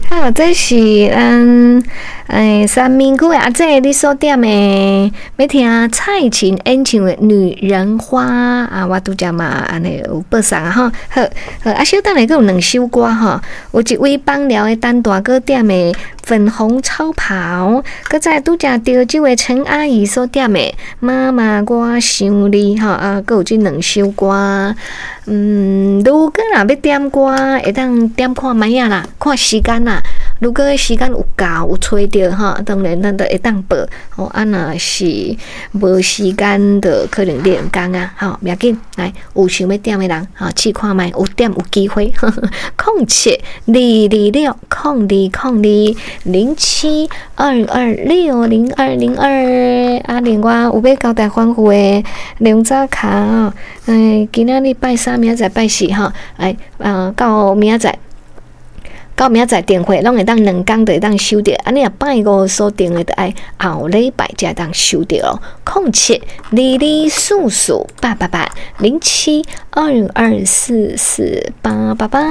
好，这是三民区的阿姐你所点的，要听蔡琴演唱的《女人花》啊，我拄则嘛安尼有播送啊吼。好，啊，小等下还有两首歌吼，有一位帮聊的单大哥点的《粉红超跑》，搁再拄则着这位陈阿姨所点的《妈妈我想你》吼啊，搁有这两首歌。如果若要点歌，会当点看卖啊啦，看时间啦。如果时间有够有找到哈，当然咱就会当报。啊，若是无时间的，可能练工啊，不要紧。来，有想要点的人，试看卖，有点有机会。072202020722620202啊，另外有要交代吩咐的两早卡今仔日拜三，明仔载拜四来到明仔载。到明仔载电话拢会当2天就会当收到，安尼拜五所定的就爱后礼拜才会当收到哦。072244880722448888。